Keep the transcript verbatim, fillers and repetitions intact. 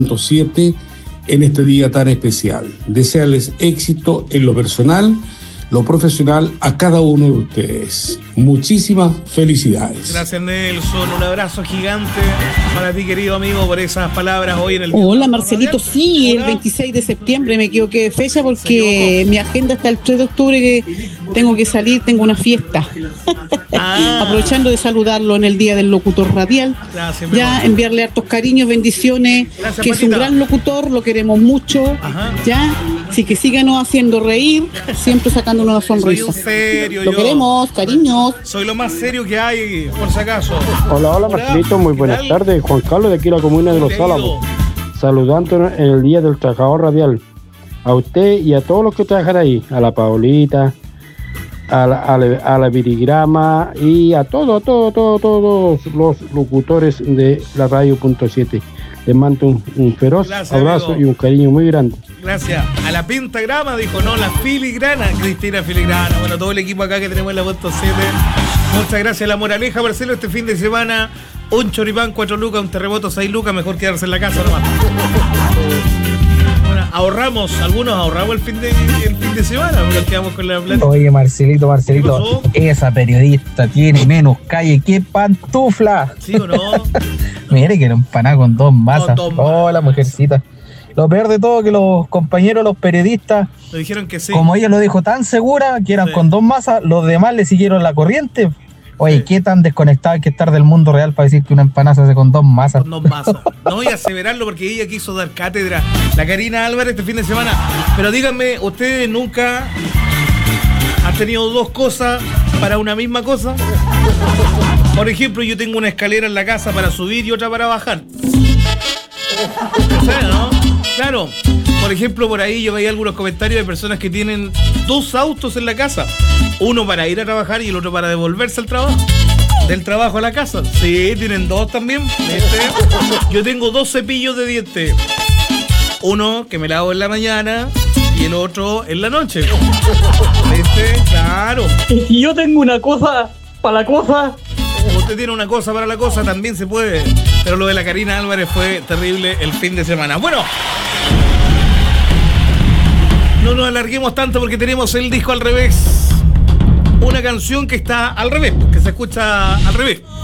siete en este día tan especial. Desearles éxito en lo personal, lo profesional a cada uno de ustedes. Muchísimas felicidades. Gracias, Nelson. Un abrazo gigante para ti, querido amigo, por esas palabras hoy en el... Hola, Marcelito. Sí, el veintiséis de septiembre me equivoqué de fecha porque mi agenda está el tres de octubre que tengo que salir, tengo una fiesta. Ah. Aprovechando de saludarlo en el Día del Locutor Radial. Gracias, ya, mejor. Enviarle hartos cariños, bendiciones. Gracias, que Patita. Es un gran locutor, lo queremos mucho. Ajá. Ya, así que síganos haciendo reír, siempre sacando una sonrisa. Soy un serio, lo yo. queremos, cariños. Soy lo más serio que hay, por si acaso. Hola, hola, Marcelito, muy buenas tardes. Juan Carlos de aquí, la comuna de Los Álamos. Saludando en el Día del Trabajador Radial. A usted y a todos los que trabajan ahí. A la Paulita, a la, a la, a la Virigrama y a todos, todos, todos, todos los locutores de la radio punto siete. Les mando un, un feroz Gracias, abrazo amigo. Y un cariño muy grande. Gracias. A la pentagrama, dijo, no, la filigrana, Cristina Filigrana. Bueno, todo el equipo acá que tenemos en la punto siete. Muchas gracias. La moraleja, Marcelo, este fin de semana, un choripán, cuatro lucas, un terremoto, seis lucas, mejor quedarse en la casa nomás. Bueno, ahorramos, algunos ahorramos el fin de, el fin de semana, porque quedamos con la plata. Oye, Marcelito, Marcelito, esa periodista tiene menos calle que pantufla. ¿Sí o no? Mire que era empanada con dos masas. No, hola, mujercita. Lo peor de todo que los compañeros, los periodistas, le dijeron que sí. Como ella lo dijo tan segura, que eran sí. con dos masas, los demás le siguieron la corriente. Oye, sí. qué tan desconectado hay que estar del mundo real para decir que una empanada se hace con dos masas. Con dos masas. No voy a aseverarlo porque ella quiso dar cátedra, la Karina Álvarez, este fin de semana. Pero díganme, ¿ustedes nunca han tenido dos cosas para una misma cosa? Por ejemplo, yo tengo una escalera en la casa para subir y otra para bajar. ¿Sabes, no? Claro. Por ejemplo, por ahí yo veía algunos comentarios de personas que tienen dos autos en la casa. Uno para ir a trabajar y el otro para devolverse al trabajo. Del trabajo a la casa. Sí, tienen dos también. ¿Viste? Yo tengo dos cepillos de dientes. Uno que me lavo en la mañana y el otro en la noche. ¿Viste? Claro. Y si yo tengo una cosa para la cosa... Usted tiene una cosa para la cosa, también se puede. Pero lo de la Karina Álvarez fue terrible el fin de semana. Bueno, no nos alarguemos tanto porque tenemos el disco al revés. Una canción que está al revés, que se escucha al revés.